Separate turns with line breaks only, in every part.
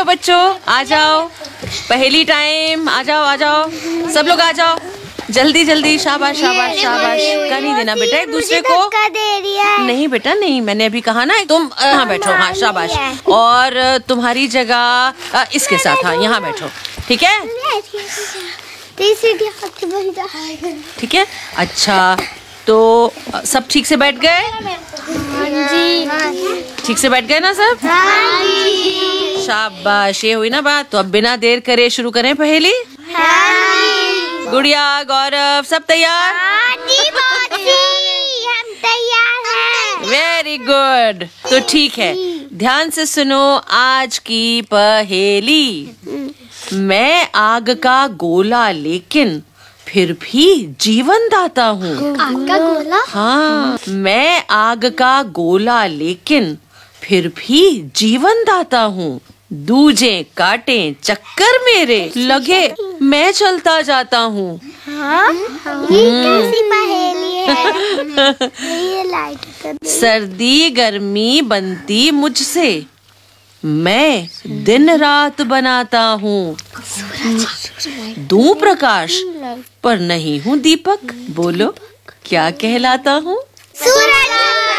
बच्चों, आ जाओ, पहेली टाइम, आ जाओ आ जाओ, सब लोग आ जाओ, जल्दी जल्दी। शाबाश शाबाश शाबाश, कर नहीं देना बेटा एक दूसरे को।
दे रही है।
नहीं बेटा नहीं, मैंने अभी कहा ना, तुम यहाँ बैठो। हाँ शाबाश, और तुम्हारी जगह इसके साथ, हाँ यहाँ बैठो, ठीक है ठीक है। अच्छा तो सब ठीक से बैठ गए? ठीक से बैठ गए ना सब? शाबाश, ये हुई ना बात। तो अब बिना देर करे शुरू करें पहेली। गुड़िया, गौरव, सब तैयार?
हम तैयार हैं।
Very good. तो ठीक है, ध्यान से सुनो आज की पहेली। मैं आग का गोला लेकिन फिर भी जीवन दाता हूँ।
आग का गोला?
हाँ, मैं आग का गोला लेकिन फिर भी जीवन दाता हूँ। दूजे काटे चक्कर मेरे लगे, मैं चलता जाता हूँ।
हाँ? ये कैसी पहेली है? ये लाइट कर दे।
सर्दी गर्मी बनती मुझसे, मैं दिन रात बनाता हूँ। दूं प्रकाश पर नहीं हूँ दीपक, बोलो क्या कहलाता हूँ?
सूरज।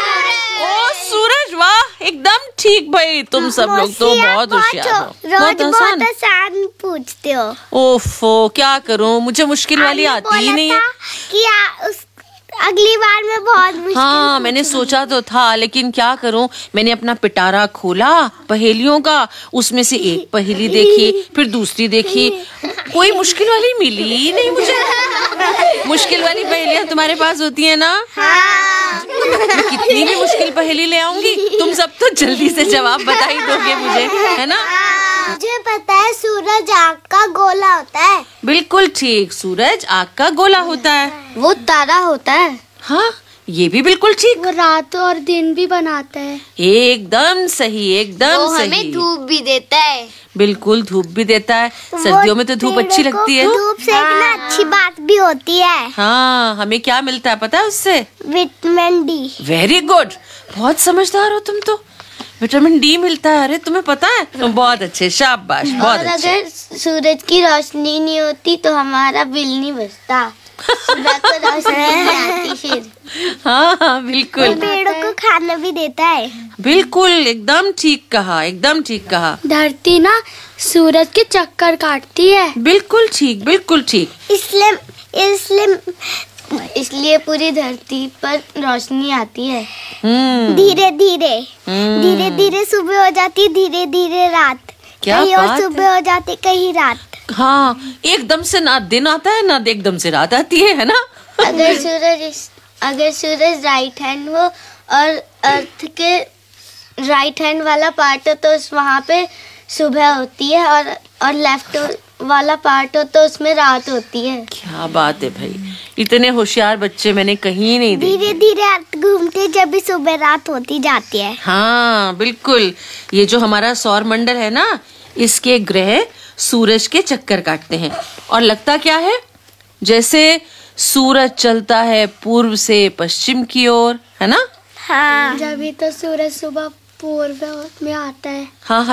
ओ सूरज, वाह एकदम ठीक भाई। तुम सब लोग तो बहुत होशियार हो।
रोज बहुत आसान पूछते हो।
ओफो, क्या करूँ, मुझे मुश्किल वाली आती ही नहीं है।
कि अगली बार में बहुत मुश्किल।
हाँ मैंने सोचा तो था, लेकिन क्या करूं, मैंने अपना पिटारा खोला पहेलियों का, उसमें से एक पहेली देखी, फिर दूसरी देखी, कोई मुश्किल वाली मिली ही नहीं मुझे। मुश्किल वाली पहेलियां तुम्हारे पास होती है ना?
हाँ।
कितनी भी मुश्किल पहेली ले आऊंगी, तुम सब तो जल्दी से जवाब बता ही दोगे मुझे, है ना?
मुझे पता है, सूरज आग का गोला होता है।
बिल्कुल ठीक, सूरज आग का गोला होता है।
वो तारा होता है।
हाँ ये भी बिल्कुल ठीक।
वो रात और दिन भी बनाता है।
एकदम सही, एकदम सही।
हमें धूप भी देता है।
बिल्कुल, धूप भी देता है। सर्दियों में तो धूप अच्छी लगती है।
धूप सेकना अच्छी बात भी होती है।
हाँ, हमें क्या मिलता है पता है उससे?
Vitamin D.
वेरी गुड, बहुत समझदार हो तुम तो। विटामिन डी मिलता है, अरे तुम्हें पता है? बहुत अच्छे, शाबाश, बहुत अच्छे।
अगर सूरज की रोशनी नहीं होती तो हमारा बिल नहीं बचता। सूरज को रोशनी नहीं आती फिर।
हाँ हाँ बिल्कुल।
पेड़ों को खाना भी देता है।
बिल्कुल, एकदम ठीक कहा, एकदम ठीक कहा।
धरती ना सूरज के चक्कर काटती है।
बिल्कुल ठीक, बिल्कुल ठीक।
इसलिए पूरी धरती पर रोशनी आती है।
धीरे
धीरे धीरे सुबह हो जाती, धीरे धीरे रात।
क्या
कहीं
बात
और सुबह हो जाती, कहीं रात।
हाँ, एकदम से ना दिन आता है ना एकदम से रात आती है ना?
अगर सूरज राइट हैंड हो और अर्थ के राइट हैंड वाला पार्ट हो तो वहाँ पे सुबह होती है, और लेफ्ट वाला पार्ट हो तो उसमें रात होती है।
क्या बात है भाई, इतने होशियार बच्चे मैंने कहीं नहीं देखे।
धीरे धीरे अर्थ घूमते जब भी सुबह रात होती जाती है।
हाँ बिल्कुल, ये जो हमारा सौर मंडल है ना, इसके ग्रह सूरज के चक्कर काटते हैं, और लगता क्या है, जैसे सूरज चलता है पूर्व से पश्चिम की ओर, है ना?
हाँ, जब भी तो सूरज सुबह पूर्व में आता है।
हाँ।